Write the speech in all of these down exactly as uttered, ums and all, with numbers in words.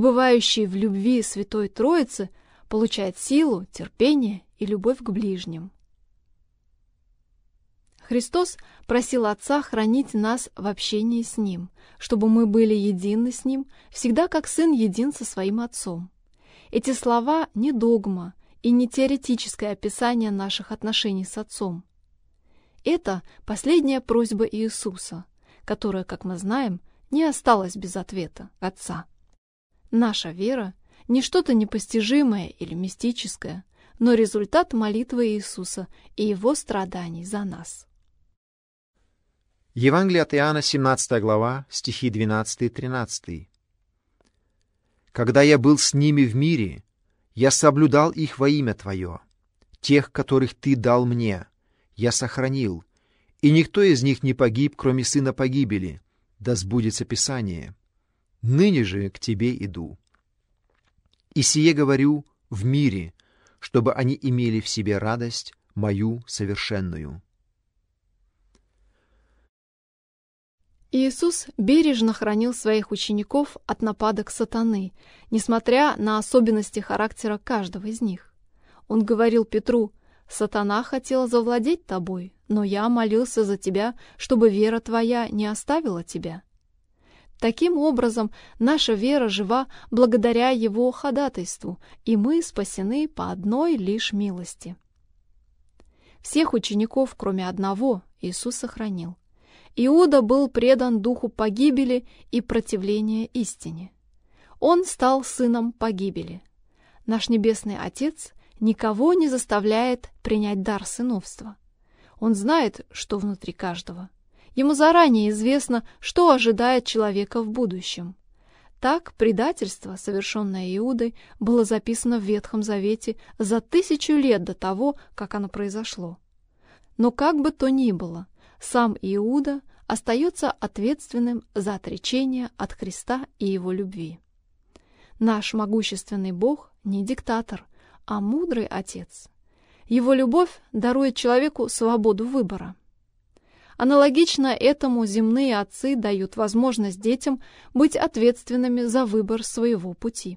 пребывающий в любви Святой Троицы, получает силу, терпение и любовь к ближним. Христос просил Отца хранить нас в общении с Ним, чтобы мы были едины с Ним, всегда как Сын един со Своим Отцом. Эти слова не догма и не теоретическое описание наших отношений с Отцом. Это последняя просьба Иисуса, которая, как мы знаем, не осталась без ответа Отца. Наша вера — не что-то непостижимое или мистическое, но результат молитвы Иисуса и Его страданий за нас. Евангелие от Иоанна, семнадцатая глава, стихи двенадцатый и тринадцатый. «Когда я был с ними в мире, я соблюдал их во имя Твое. Тех, которых Ты дал мне, я сохранил, и никто из них не погиб, кроме сына погибели, да сбудется Писание. Ныне же к Тебе иду. И сие говорю в мире, чтобы они имели в себе радость мою совершенную». Иисус бережно хранил своих учеников от нападок сатаны, несмотря на особенности характера каждого из них. Он говорил Петру: «Сатана хотел завладеть тобой, но я молился за тебя, чтобы вера твоя не оставила тебя». Таким образом, наша вера жива благодаря Его ходатайству, и мы спасены по одной лишь милости. Всех учеников, кроме одного, Иисус сохранил. Иуда был предан духу погибели и противления истине. Он стал сыном погибели. Наш Небесный Отец никого не заставляет принять дар сыновства. Он знает, что внутри каждого. Ему заранее известно, что ожидает человека в будущем. Так предательство, совершенное Иудой, было записано в Ветхом Завете за тысячу лет до того, как оно произошло. Но как бы то ни было, сам Иуда остается ответственным за отречение от Христа и Его любви. Наш могущественный Бог не диктатор, а мудрый Отец. Его любовь дарует человеку свободу выбора. Аналогично этому земные отцы дают возможность детям быть ответственными за выбор своего пути.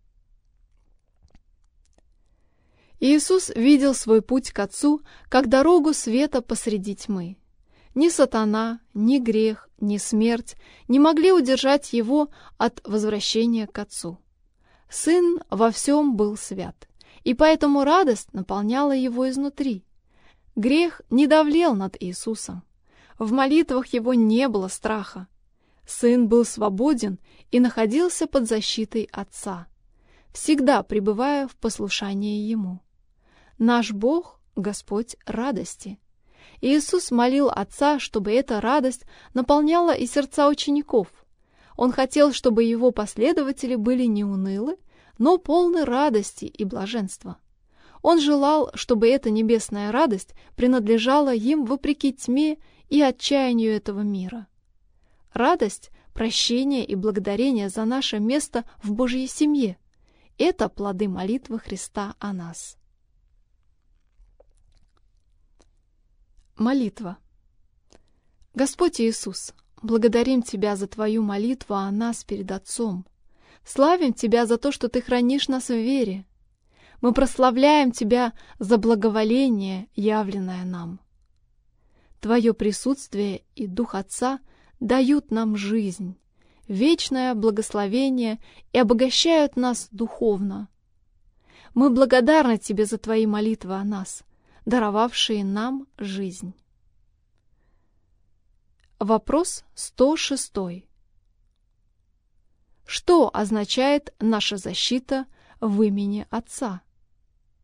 Иисус видел свой путь к Отцу как дорогу света посреди тьмы. Ни сатана, ни грех, ни смерть не могли удержать Его от возвращения к Отцу. Сын во всем был свят, и поэтому радость наполняла Его изнутри. Грех не давлел над Иисусом. В молитвах Его не было страха. Сын был свободен и находился под защитой Отца, всегда пребывая в послушании Ему. Наш Бог — Господь радости. Иисус молил Отца, чтобы эта радость наполняла и сердца учеников. Он хотел, чтобы Его последователи были не унылы, но полны радости и блаженства. Он желал, чтобы эта небесная радость принадлежала им вопреки тьме и отчаянию этого мира. Радость, прощение и благодарение за наше место в Божьей семье — это плоды молитвы Христа о нас. Молитва. Господь Иисус, благодарим Тебя за Твою молитву о нас перед Отцом. Славим Тебя за то, что Ты хранишь нас в вере. Мы прославляем Тебя за благоволение, явленное нам. Твое присутствие и Дух Отца дают нам жизнь, вечное благословение и обогащают нас духовно. Мы благодарны Тебе за Твои молитвы о нас, даровавшие нам жизнь. Вопрос сто шестой. Что означает наша защита в имени Отца?